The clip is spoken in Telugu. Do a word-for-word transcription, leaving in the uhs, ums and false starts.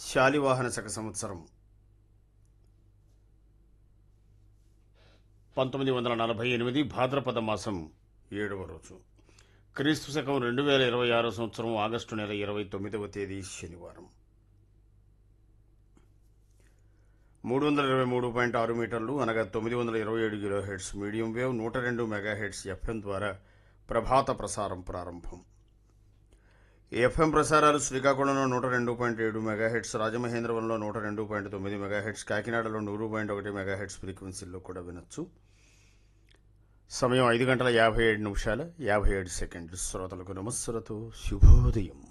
శాలివాహన శక సంవత్సరం పంతొమ్మిది వందల నలభై ఎనిమిది భాద్రపద మాసం ఏడవ రోజు, క్రీస్తు శకం రెండు వేల ఇరవై ఆరో సంవత్సరం ఆగస్టు నెల ఇరవై తొమ్మిదవ తేదీ శనివారం. మూడు వందల ఇరవై మూడు పాయింట్ ఆరు మీటర్లు అనగా తొమ్మిది వందల ఇరవై ఏడు కిలో హెడ్స్ మీడియం వేవ్ నూట రెండు మెగా హెడ్స్ ఎఫ్ఎం ద్వారా ప్రభాత ప్రసారం ప్రారంభం. ఎఫ్ఎం ప్రసారాలు శ్రీకాకుళంలో నూట రెండు పాయింట్ ఏడు మెగా హెడ్స్, రాజమహేంద్రవరంలో నూట రెండు పాయింట్ తొమ్మిది మెగా హెడ్స్, కాకినాడలో నూరు పాయింట్ ఒకటి మెగా హెడ్స్ ఫ్రీక్వెన్సీల్లో కూడా వినొచ్చు. సమయం ఐదు గంటల యాభై ఏడు నిమిషాల యాభై ఏడు సెకండ్లు. శ్రోతలకు నమస్సులతో శుభోదయం.